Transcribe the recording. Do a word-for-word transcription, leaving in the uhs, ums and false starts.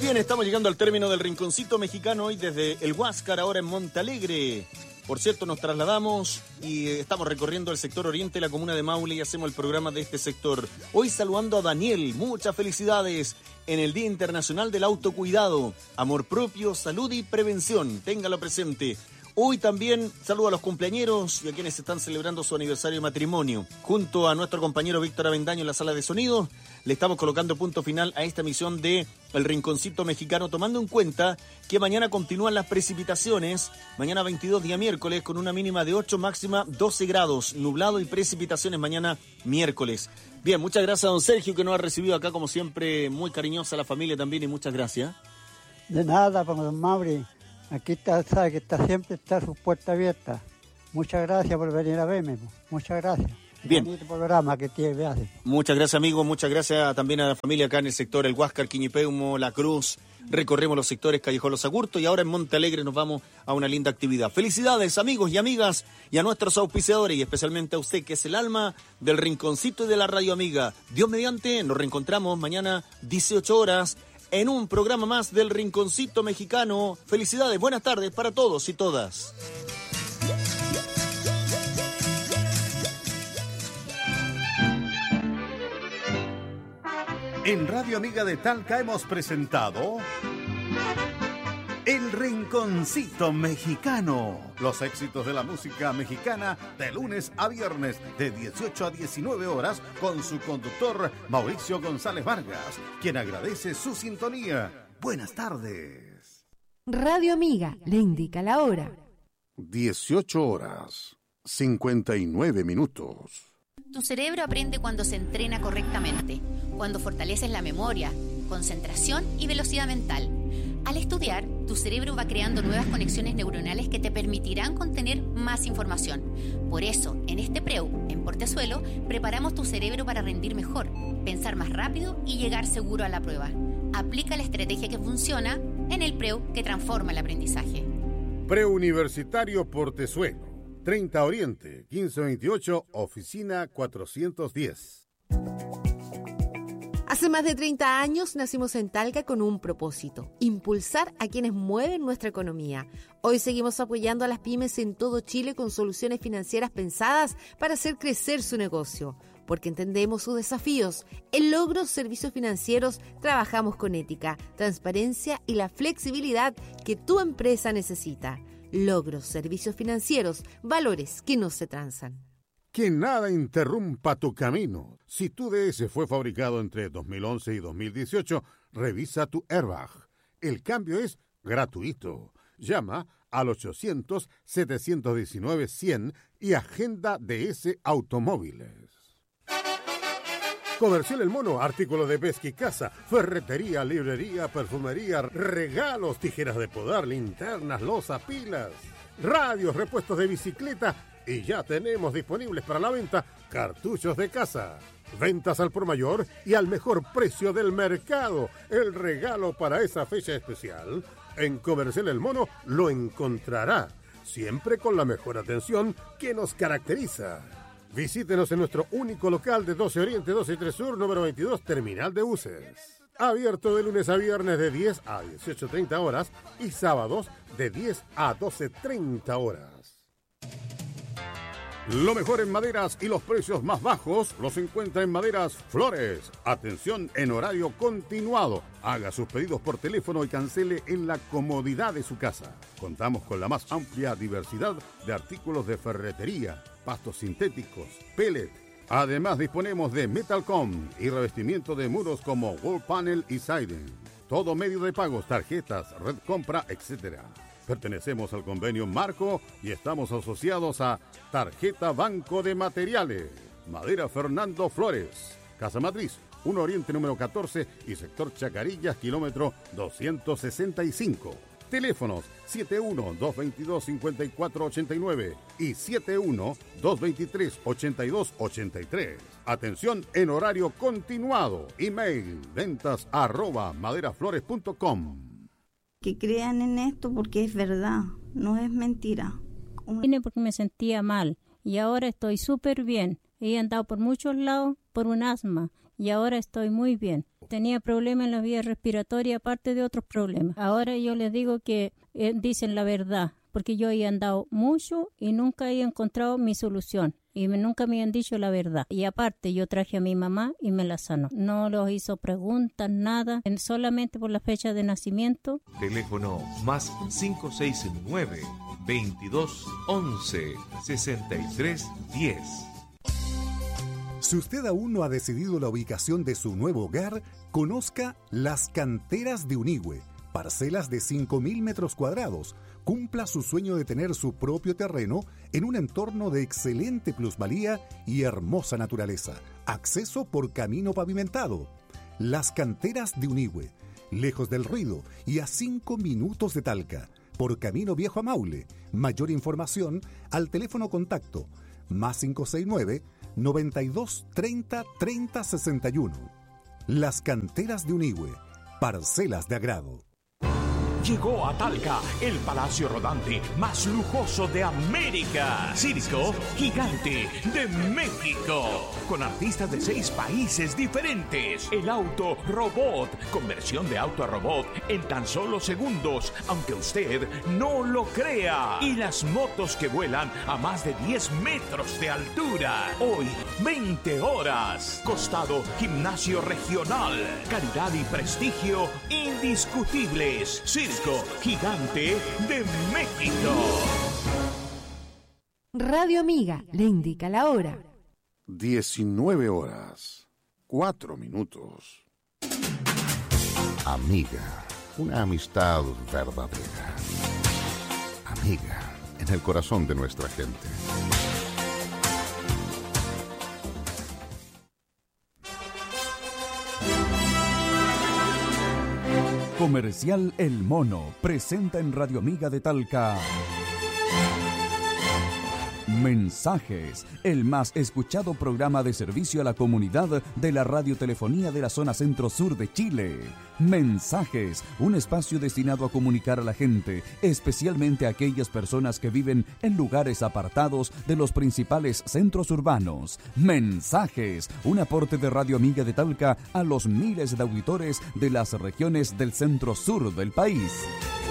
bien, estamos llegando al término del Rinconcito Mexicano hoy desde el Huáscar, ahora en Montalegre. Por cierto, nos trasladamos y estamos recorriendo el sector oriente de la comuna de Maule y hacemos el programa de este sector. Hoy saludando a Daniel, muchas felicidades en el Día Internacional del Autocuidado, amor propio, salud y prevención, téngalo presente. Hoy también saludo a los cumpleañeros y a quienes están celebrando su aniversario de matrimonio. Junto a nuestro compañero Víctor Avendaño en la sala de sonido, le estamos colocando punto final a esta emisión de El Rinconcito Mexicano, tomando en cuenta que mañana continúan las precipitaciones, mañana veintidós, día miércoles, con una mínima de ocho, máxima doce grados, nublado y precipitaciones mañana miércoles. Bien, muchas gracias a don Sergio, que nos ha recibido acá como siempre, muy cariñosa la familia también, y muchas gracias. De nada, para don Mauri. Aquí está, sabe que está siempre está su puerta abierta. Muchas gracias por venir a verme. Muchas gracias. Bien. Bonito programa que tiene, hace. Muchas gracias, amigo. Muchas gracias también a la familia acá en el sector El Huáscar, Quiñipeumo, La Cruz. Recorremos los sectores Callejón Los Agurtos y ahora en Montalegre nos vamos a una linda actividad. Felicidades, amigos y amigas, y a nuestros auspiciadores y especialmente a usted, que es el alma del Rinconcito y de la Radio Amiga. Dios mediante, nos reencontramos mañana dieciocho horas en un programa más del Rinconcito Mexicano. Felicidades, buenas tardes para todos y todas. En Radio Amiga de Talca hemos presentado El Rinconcito Mexicano. Los éxitos de la música mexicana de lunes a viernes de dieciocho a diecinueve horas con su conductor Mauricio González Vargas, quien agradece su sintonía. Buenas tardes. Radio Amiga le indica la hora. dieciocho horas, cincuenta y nueve minutos. Tu cerebro aprende cuando se entrena correctamente, cuando fortaleces la memoria, concentración y velocidad mental. Al estudiar, tu cerebro va creando nuevas conexiones neuronales que te permitirán contener más información. Por eso, en este Preu, en Portezuelo, preparamos tu cerebro para rendir mejor, pensar más rápido y llegar seguro a la prueba. Aplica la estrategia que funciona en el Preu que transforma el aprendizaje. Preuniversitario Portezuelo. treinta Oriente, quince veintiocho, oficina cuatrocientos diez. Hace más de treinta años nacimos en Talca con un propósito: impulsar a quienes mueven nuestra economía. Hoy seguimos apoyando a las pymes en todo Chile con soluciones financieras pensadas para hacer crecer su negocio, porque entendemos sus desafíos. En Logros Servicios Financieros trabajamos con ética, transparencia y la flexibilidad que tu empresa necesita. Logros Servicios Financieros, valores que no se transan. Que nada interrumpa tu camino. Si tu D S fue fabricado entre dos mil once y dos mil dieciocho, revisa tu airbag. El cambio es gratuito. Llama al ochocientos, setecientos diecinueve, cien y agenda D S Automóviles. Comercial El Mono, artículos de pesca y caza, ferretería, librería, perfumería, regalos, tijeras de podar, linternas, loza, pilas, radios, repuestos de bicicleta y ya tenemos disponibles para la venta cartuchos de caza. Ventas al por mayor y al mejor precio del mercado. El regalo para esa fecha especial. En Comercial El Mono lo encontrará, siempre con la mejor atención que nos caracteriza. Visítenos en nuestro único local de doce Oriente, doce y tres Sur, número veintidós, Terminal de Buses. Abierto de lunes a viernes de diez a dieciocho treinta horas y sábados de diez a doce treinta horas. Lo mejor en maderas y los precios más bajos los encuentra en Maderas Flores. Atención en horario continuado. Haga sus pedidos por teléfono y cancele en la comodidad de su casa. Contamos con la más amplia diversidad de artículos de ferretería, pastos sintéticos, pellet. Además disponemos de Metalcom y revestimiento de muros como wall panel y siding. Todo medio de pagos, tarjetas, red compra, etcétera. Pertenecemos al convenio Marco y estamos asociados a Tarjeta Banco de Materiales. Madera Fernando Flores. Casa Matriz, uno Oriente número catorce y sector Chacarillas, kilómetro doscientos sesenta y cinco. Teléfonos siete uno, dos veintidós, cincuenta y cuatro ochenta y nueve y siete uno, dos veintitrés, ochenta y dos ochenta y tres. Atención en horario continuado. Email ventas arroba maderaflores punto com. Que crean en esto porque es verdad, no es mentira. Vine porque me sentía mal y ahora estoy súper bien. He andado por muchos lados por un asma y ahora estoy muy bien. Tenía problemas en la vía respiratoria aparte de otros problemas. Ahora yo les digo que eh, dicen la verdad, porque yo he andado mucho y nunca he encontrado mi solución. Y me, nunca me han dicho la verdad. Y aparte yo traje a mi mamá y me la sanó. No los hizo preguntas, nada, en, solamente por la fecha de nacimiento. Teléfono más cinco seis nueve, veintidós, once, sesenta y tres, diez. Si usted aún no ha decidido la ubicación de su nuevo hogar, conozca Las Canteras de Unigüe, parcelas de cinco mil metros cuadrados. Cumpla su sueño de tener su propio terreno en un entorno de excelente plusvalía y hermosa naturaleza. Acceso por camino pavimentado. Las Canteras de Unigüe, lejos del ruido y a cinco minutos de Talca, por camino viejo a Maule. Mayor información al teléfono contacto más cinco seis nueve, noventa y dos, treinta, treinta, sesenta y uno. Las Canteras de Unigüe, parcelas de agrado. Llegó a Talca el palacio rodante más lujoso de América. Circo Gigante de México. Con artistas de seis países diferentes. El auto robot. Conversión de auto a robot en tan solo segundos, aunque usted no lo crea. Y las motos que vuelan a más de diez metros de altura. Hoy, veinte horas. Costado Gimnasio Regional. Calidad y prestigio indiscutibles. Circo Gigante de México. Radio Amiga le indica la hora. diecinueve horas, cuatro minutos. Amiga, una amistad verdadera. Amiga, en el corazón de nuestra gente. Comercial El Mono presenta en Radio Amiga de Talca Mensajes, el más escuchado programa de servicio a la comunidad de la radiotelefonía de la zona centro-sur de Chile. Mensajes, un espacio destinado a comunicar a la gente, especialmente a aquellas personas que viven en lugares apartados de los principales centros urbanos. Mensajes, un aporte de Radio Amiga de Talca a los miles de auditores de las regiones del centro-sur del país.